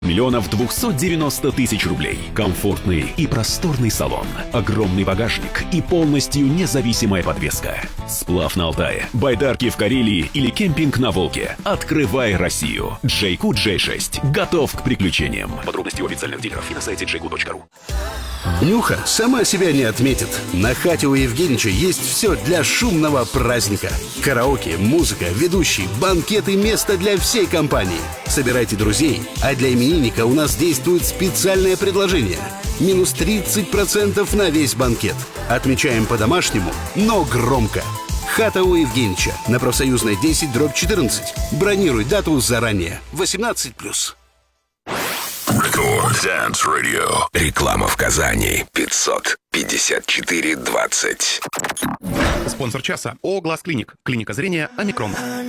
290 000 рублей. Комфортный и просторный салон. Огромный багажник и полностью независимая подвеска. Сплав на Алтае, байдарки в Карелии или кемпинг на Волге. Открывай Россию. Джейку J6 готов к приключениям. Подробности у официальных дилеров и на сайте jayku.ru. Нюха сама себя не отметит. На хате у Евгенича есть все для шумного праздника. Караоке, музыка, ведущий, банкеты, место для всей компании. Собирайте друзей, а для именинника у нас действует специальное предложение. Минус 30% на весь банкет. Отмечаем по-домашнему, но громко. Хата у Евгенича на Профсоюзной 10/14. Бронируй дату заранее. 18+. Рекорд Dance Radio. Реклама в Казани. 554-20. Спонсор часа ООО «Глаз Клиник». Клиника зрения «Омикрон».